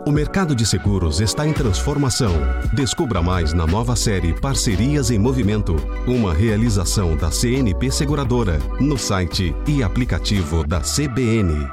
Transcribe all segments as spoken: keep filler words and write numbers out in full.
O mercado de seguros está em transformação. Descubra mais na nova série Parcerias em Movimento, uma realização da C N P Seguradora, no site e aplicativo da C B N.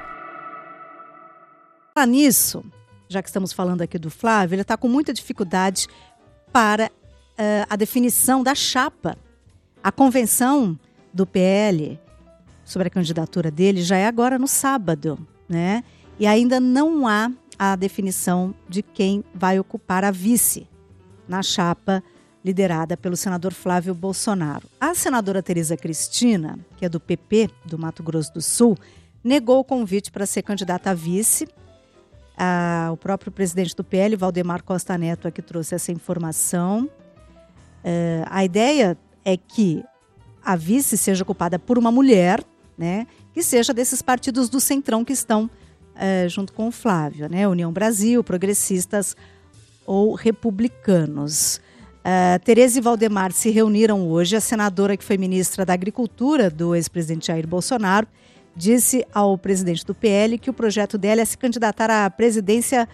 Nisso, já que estamos falando aqui do Flávio, ele está com muita dificuldade para uh, a definição da chapa. A convenção do P L sobre a candidatura dele já é agora no sábado, né? E ainda não há a definição de quem vai ocupar a vice na chapa liderada pelo senador Flávio Bolsonaro. A senadora Tereza Cristina, que é do P P, do Mato Grosso do Sul, negou o convite para ser candidata a vice. Ah, o próprio presidente do P L, Valdemar Costa Neto, é que trouxe essa informação. Ah, a ideia é que a vice seja ocupada por uma mulher, né, que seja desses partidos do Centrão que estão Uh, junto com o Flávio, né? União Brasil, Progressistas ou Republicanos. Uh, Tereza e Valdemar se reuniram hoje. A senadora, que foi ministra da Agricultura do ex-presidente Jair Bolsonaro, disse ao presidente do P L que o projeto dela é se candidatar à presidência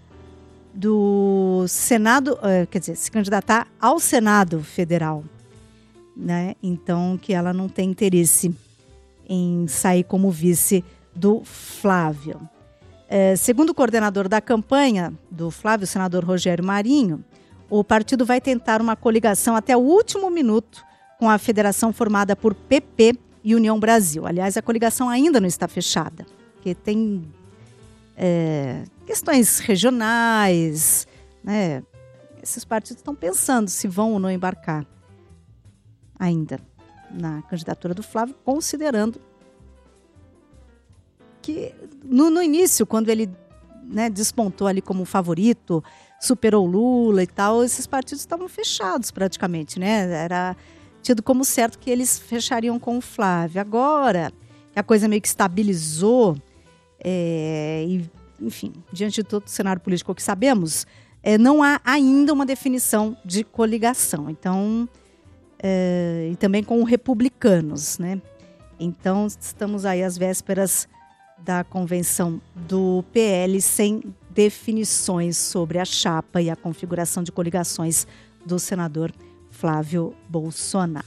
do Senado, uh, quer dizer, se candidatar ao Senado Federal, né? Então, que ela não tem interesse em sair como vice do Flávio. É, segundo o coordenador da campanha do Flávio, o senador Rogério Marinho, o partido vai tentar uma coligação até o último minuto com a federação formada por P P e União Brasil. Aliás, a coligação ainda não está fechada, porque tem é, questões regionais, né? Esses partidos estão pensando se vão ou não embarcar ainda na candidatura do Flávio, considerando que no, no início, quando ele, né, despontou ali como favorito, superou Lula e tal, esses partidos estavam fechados praticamente, né? Era tido como certo que eles fechariam com o Flávio. Agora, que a coisa meio que estabilizou, é, e, enfim, diante de todo o cenário político que sabemos, é, não há ainda uma definição de coligação. Então, é, e também com republicanos, né? Então, estamos aí às vésperas da convenção do P L sem definições sobre a chapa e a configuração de coligações do senador Flávio Bolsonaro.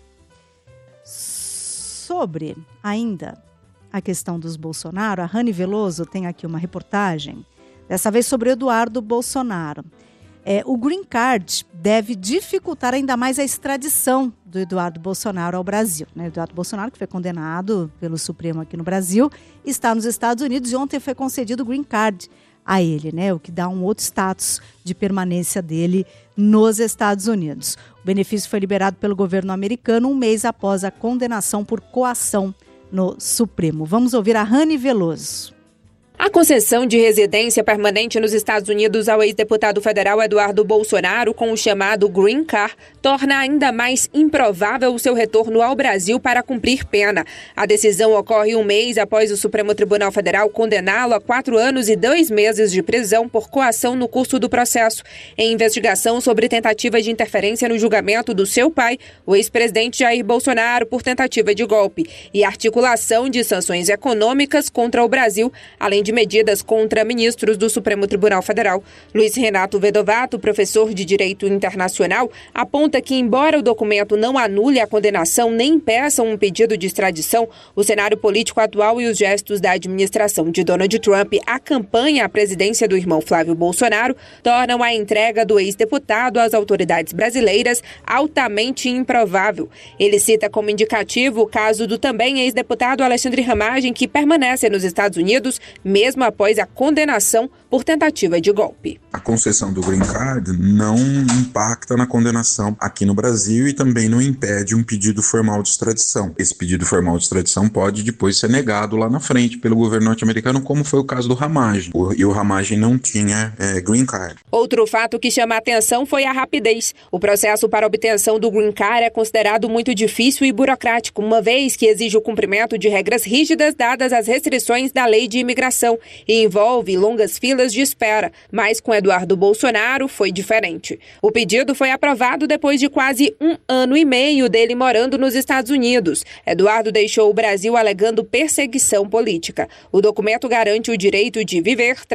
Sobre ainda a questão dos Bolsonaro, a Rani Veloso tem aqui uma reportagem, dessa vez sobre Eduardo Bolsonaro. É, o Green Card deve dificultar ainda mais a extradição do Eduardo Bolsonaro ao Brasil, né? Eduardo Bolsonaro, que foi condenado pelo Supremo aqui no Brasil, está nos Estados Unidos e ontem foi concedido o Green Card a ele, né? O que dá um outro status de permanência dele nos Estados Unidos. O benefício foi liberado pelo governo americano um mês após a condenação por coação no Supremo. Vamos ouvir a Rani Veloso. A concessão de residência permanente nos Estados Unidos ao ex-deputado federal Eduardo Bolsonaro com o chamado Green Card torna ainda mais improvável o seu retorno ao Brasil para cumprir pena. A decisão ocorre um mês após o Supremo Tribunal Federal condená-lo a quatro anos e dois meses de prisão por coação no curso do processo, em investigação sobre tentativa de interferência no julgamento do seu pai, o ex-presidente Jair Bolsonaro, por tentativa de golpe, e articulação de sanções econômicas contra o Brasil, além de medidas contra ministros do Supremo Tribunal Federal. Luiz Renato Vedovato, professor de Direito Internacional, aponta que, embora o documento não anule a condenação nem impeça um pedido de extradição, o cenário político atual e os gestos da administração de Donald Trump à campanha à presidência do irmão Flávio Bolsonaro tornam a entrega do ex-deputado às autoridades brasileiras altamente improvável. Ele cita como indicativo o caso do também ex-deputado Alexandre Ramagem, que permanece nos Estados Unidos, mesmo após a condenação por tentativa de golpe. A concessão do Green Card não impacta na condenação aqui no Brasil e também não impede um pedido formal de extradição. Esse pedido formal de extradição pode depois ser negado lá na frente pelo governo norte-americano, como foi o caso do Ramagem. E o Ramagem não tinha é, Green Card. Outro fato que chama a atenção foi a rapidez. O processo para a obtenção do Green Card é considerado muito difícil e burocrático, uma vez que exige o cumprimento de regras rígidas dadas às restrições da lei de imigração e envolve longas filas de espera, mas com Eduardo Bolsonaro foi diferente. O pedido foi aprovado depois de quase um ano e meio dele morando nos Estados Unidos. Eduardo deixou o Brasil alegando perseguição política. O documento garante o direito de viver, trabalhar